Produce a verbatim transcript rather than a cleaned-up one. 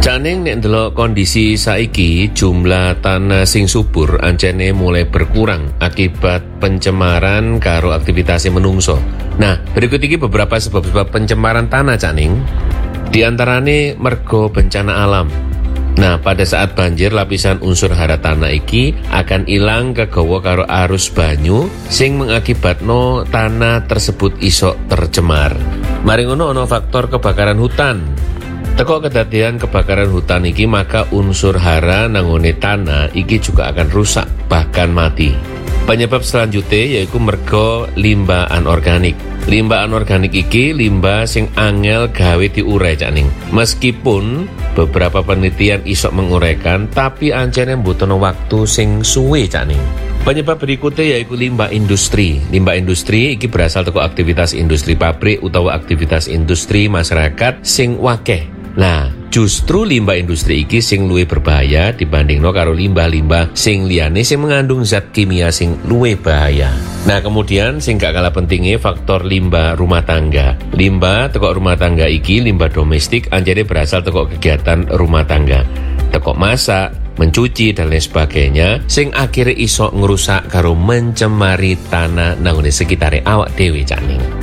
Caning nek ndelok kondisi saiki, jumlah tanah sing subur ancene mulai berkurang akibat pencemaran karo aktivitas menungso. Nah, berikut iki beberapa sebab-sebab pencemaran tanah, Caning. Di antarane mergo bencana alam. Nah, pada saat banjir lapisan unsur hara tanah iki akan ilang kegawa karo arus banyu sing mengakibatno tanah tersebut iso tercemar. Mari ngono ana faktor kebakaran hutan. Teko kedadian kebakaran hutan iki maka unsur hara nangone tanah iki juga akan rusak bahkan mati. Penyebab selanjutnya yaitu mergo limbah anorganik. Limbah anorganik iki limbah sing angel gawe diurai, Caning. Meskipun beberapa penelitian iso menguraikan, tapi ancene mbutuhno waktu sing suwe, Caning. Penyebab berikutnya yaitu limbah industri. Limbah industri iki berasal teko aktivitas industri pabrik utawa aktivitas industri masyarakat sing wakeh. Nah, justru limbah industri iki sing luwih berbahaya dibandingno karo limbah-limbah sing liyane sing mengandung zat kimia sing luwih bahaya. Nah, kemudian sing gak kalah pentingnya faktor limbah rumah tangga. Limbah teko rumah tangga iki, limbah domestik anjane berasal teko kegiatan rumah tangga. Teko masak, mencuci dan lain sebagainya sing akhirnya iso ngerusak karo mencemari tanah nangone sekitare awak dhewe, Caning.